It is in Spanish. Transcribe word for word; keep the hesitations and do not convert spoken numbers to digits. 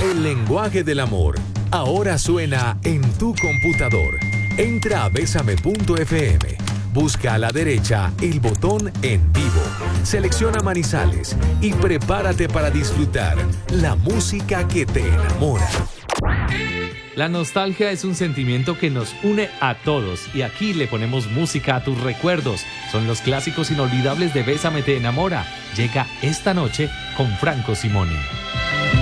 El lenguaje del amor ahora suena en tu computador. Entra a besame punto f m. Busca a la derecha el botón En Vivo. Selecciona Manizales y prepárate para disfrutar la música que te enamora. La nostalgia es un sentimiento que nos une a todos y aquí le ponemos música a tus recuerdos. Son los clásicos inolvidables de Bésame te enamora. Llega esta noche con Franco Simoni.